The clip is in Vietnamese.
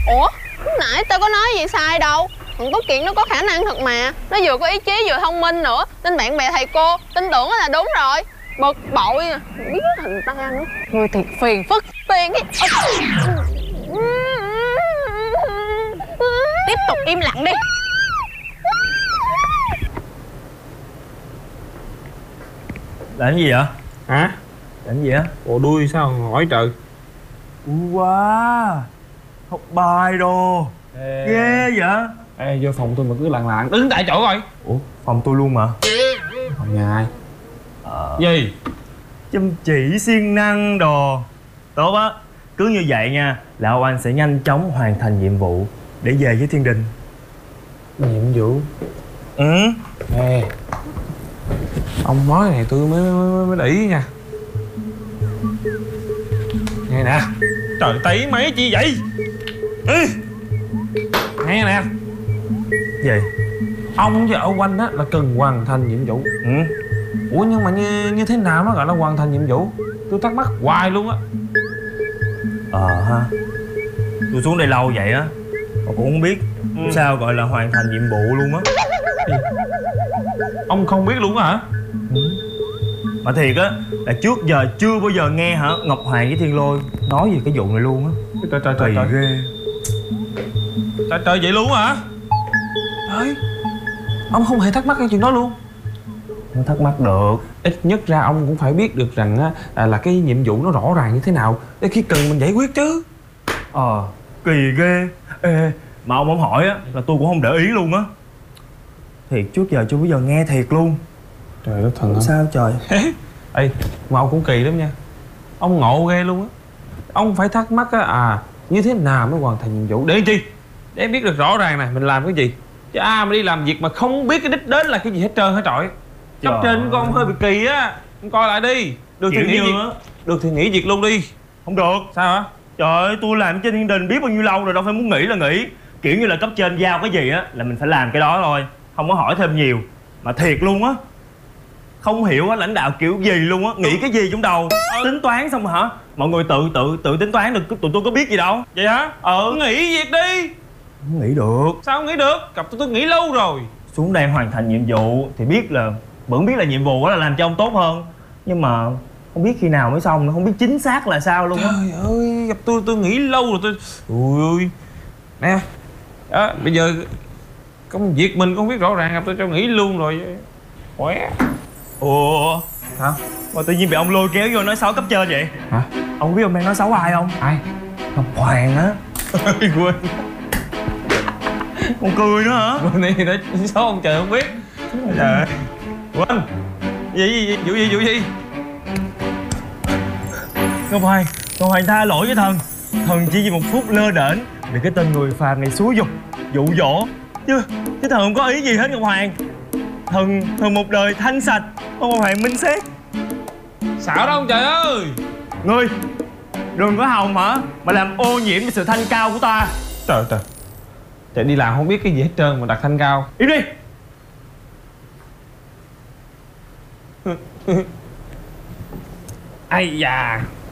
Ủa, lúc nãy tao có nói gì sai đâu. Còn có chuyện nó có khả năng thật mà. Nó vừa có ý chí vừa thông minh nữa, nên bạn bè thầy cô tin tưởng là đúng rồi. Bực bội à, biết hình ta nữa. Người thiệt phiền phức phiền ấy. Tiếp tục im lặng đi. Làm gì vậy? Hả? Làm gì á? Bộ đuôi sao hỏi trời. Wow, học bài đồ. Ghê vậy. Ê, vô phòng tôi mà cứ lạng lạng đứng tại chỗ rồi. Ủa, phòng tôi luôn mà. Phòng nhà ai? Gì? Chăm chỉ siêng năng đồ. Tốt á. Cứ như vậy nha là ông anh sẽ nhanh chóng hoàn thành nhiệm vụ để về với thiên đình. Nhiệm vụ? Ừ. Ê, ông nói này tôi mới để ý nha. Nghe nè. Trời, tẩy máy chi vậy? Ê, nghe nè. Gì? Ông với ở quanh á là cần hoàn thành nhiệm vụ. Ừ. Ủa nhưng mà như thế nào nó gọi là hoàn thành nhiệm vụ? Tôi thắc mắc hoài luôn á. Ha. Tôi xuống đây lâu vậy á mà cũng không biết sao gọi là hoàn thành nhiệm vụ luôn á. Ông không biết luôn á hả? Mà thiệt á là trước giờ chưa bao giờ nghe hả Ngọc Hoàng với Thiên Lôi nói về cái vụ này luôn á. Trời ghê. Trời vậy luôn hả? Trời, ông không hề thắc mắc cái chuyện đó luôn. Không thắc mắc được. Ít nhất ra ông cũng phải biết được rằng á là cái nhiệm vụ nó rõ ràng như thế nào để khi cần mình giải quyết chứ. Kỳ ghê. Ê, mà ông không hỏi á là tôi cũng không để ý luôn á. Thiệt trước giờ chưa bao giờ nghe thiệt luôn. Trời đất thần ơi. Sao trời? Ê, mà ông cũng kỳ lắm nha. Ông ngộ ghê luôn á. Ông phải thắc mắc á như thế nào mới hoàn thành nhiệm vụ để chi? Để biết được rõ ràng này mình làm cái gì. Chứ mà đi làm việc mà không biết cái đích đến là cái gì hết trơn hả trọi. Cấp trên của ông hơi bị kỳ á. Ông coi lại đi. Được thì nghỉ việc. Được thì nghỉ việc luôn đi. Không được. Sao hả? Trời ơi, tôi làm trên thiên đình biết bao nhiêu lâu rồi, đâu phải muốn nghỉ là nghỉ. Kiểu như là cấp trên giao cái gì á là mình phải làm cái đó thôi, không có hỏi thêm nhiều. Mà thiệt luôn á, không hiểu á lãnh đạo kiểu gì luôn á, nghĩ cái gì trong đầu. Tính toán xong rồi hả, mọi người tự tính toán được, tụi tôi có biết gì đâu. Vậy hả? Nghỉ việc đi. Không nghĩ được. Sao không nghỉ được? Gặp tôi nghỉ lâu rồi. Xuống đây hoàn thành nhiệm vụ thì biết là vẫn biết là nhiệm vụ đó là làm cho ông tốt hơn, nhưng mà không biết khi nào mới xong nữa, không biết chính xác là sao luôn á. Trời ơi, gặp tôi nghỉ lâu rồi tôi. Ui ui. Nè. Đó, bây giờ công việc mình không biết rõ ràng, gặp tôi cho nghỉ luôn rồi. Khỏe. Ủa Sao? mà tự nhiên bị ông lôi kéo vô nói xấu cấp trên vậy Hả? Ông biết ông đang nói xấu ai không? Ai? Ngọc Hoàng á. Quên. Con cười nữa hả? Quên đi, nói xấu ông trời không biết. Trời ơi. Quên. Vụ gì? Ngọc Hoàng tha lỗi với thần. Thần chỉ vì một phút lơ đễnh để cái tên người phàm này xúi dục, dụ dỗ. Chứ thần không có ý gì hết Ngọc Hoàng. Thần một đời thanh sạch, không Ngọc Hoàng minh xét. Xạo đâu ông trời ơi. Ngươi đừng có hòng hả mà làm ô nhiễm cái sự thanh cao của ta. Trời. Chạy đi làm không biết cái gì hết trơn mà đặt thanh cao. Im đi. Ai da.